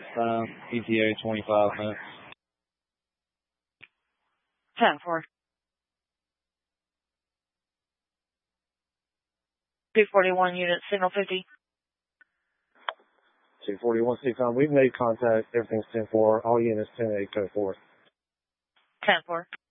ETA 25 minutes. 10-4. 241 unit, signal 50. 241 C-Con, we've made contact. Everything's 10-4. All units 10-8, code 4. 10-4.